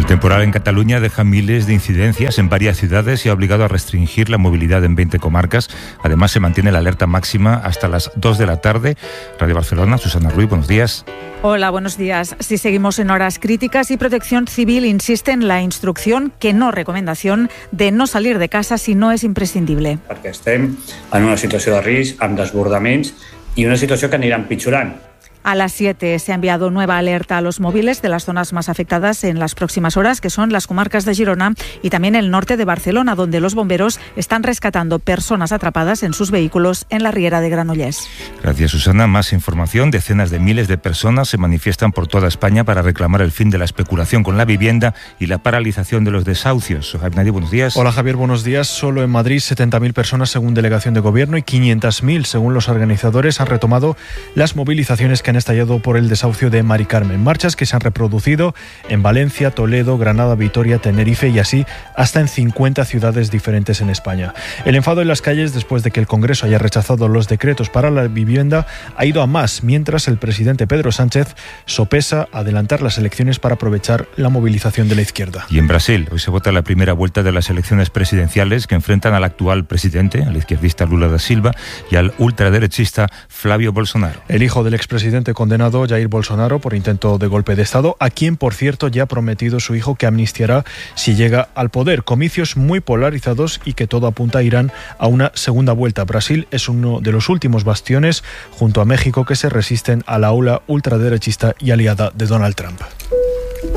El temporal en Cataluña deja miles de incidencias en varias ciudades y ha obligado a restringir la movilidad en 20 comarcas. Además, se mantiene la alerta máxima hasta las 2 de la tarde. Radio Barcelona, Susana Ruiz, buenos días. Hola, buenos días. Si seguimos en horas críticas y Protección Civil insiste en la instrucción, que no recomendación, de no salir de casa si no es imprescindible. Perquè estem en una situació de risc, amb desbordaments i una situació que anirà empitjorant. A las 7 se ha enviado nueva alerta a los móviles de las zonas más afectadas en las próximas horas, que son las comarcas de Girona y también el norte de Barcelona, donde los bomberos están rescatando personas atrapadas en sus vehículos en la Riera de Granollers. Gracias, Susana. Más información. Decenas de miles de personas se manifiestan por toda España para reclamar el fin de la especulación con la vivienda y la paralización de los desahucios. Javier Nadie, buenos días. Hola, Javier, buenos días. Solo en Madrid 70.000 personas según delegación de gobierno y 500.000 según los organizadores han retomado las movilizaciones que han estallado por el desahucio de Mari Carmen. Marchas que se han reproducido en Valencia, Toledo, Granada, Vitoria, Tenerife y así hasta en 50 ciudades diferentes en España. El enfado en las calles después de que el Congreso haya rechazado los decretos para la vivienda ha ido a más, mientras el presidente Pedro Sánchez sopesa adelantar las elecciones para aprovechar la movilización de la izquierda. Y en Brasil, hoy se vota la primera vuelta de las elecciones presidenciales que enfrentan al actual presidente, al izquierdista Lula da Silva, y al ultraderechista Flavio Bolsonaro. El hijo del expresidente condenado, Jair Bolsonaro, por intento de golpe de Estado, a quien, por cierto, ya ha prometido su hijo que amnistiará si llega al poder. Comicios muy polarizados y que todo apunta irán a una segunda vuelta. Brasil es uno de los últimos bastiones, junto a México, que se resisten a la ola ultraderechista y aliada de Donald Trump.